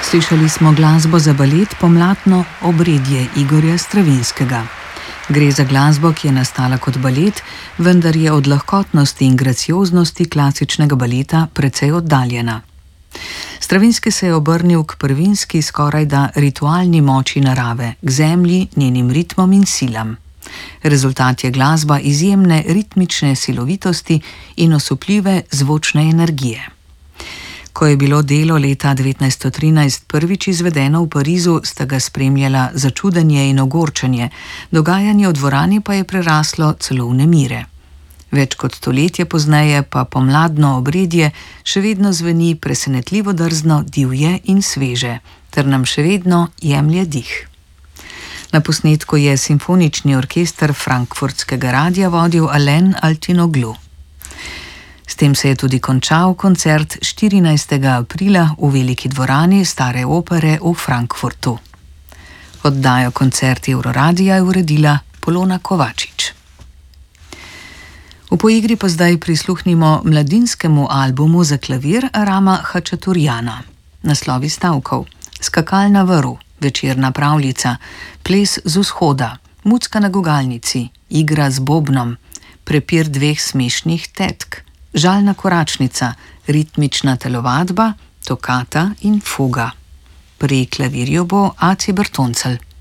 Slišali smo glasbo za balet Pomladno obredje Igorja Stravinskega. Gre za glasbo, ki je nastala kot balet, vendar je od lahkotnosti in gracioznosti klasičnega baleta precej oddaljena. Stravinski se je obrnil k prvinski skorajda ritualni moči narave, k zemlji, njenim ritmom in silam. Rezultat je glasba izjemne ritmične silovitosti in osupljive zvočne energije. Ko je bilo delo leta 1913 prvič izvedeno v Parizu, sta ga spremljala začudenje in ogorčenje, dogajanje v dvorani pa je preraslo celo v nemire. Več kot stoletje pozneje pa Pomladno obredje še vedno zveni presenetljivo drzno, divje in sveže, ter nam še vedno jemlje dih. Na posnetku je simfonični orkester Frankfurtskega radia vodil Alain Altinoglu. S tem se je tudi končal koncert 14. aprila v veliki dvorani Stare opere v Frankfurtu. Oddajo Koncerti Euroradia je uredila Polona Kovačič. V poigri pa zdaj prisluhnimo mladinskemu albumu za klavir Rama Hačaturjana. Naslovi stavkov: Skakalna vrv, Večerna pravljica, Ples z vzhoda, Mucka na gugalnici, Igra z bobnom, Prepir dveh smešnih tetk, Žalna koračnica, Ritmična telovadba, Tokata in fuga. Pri klavirju bo Aci Bertoncelj.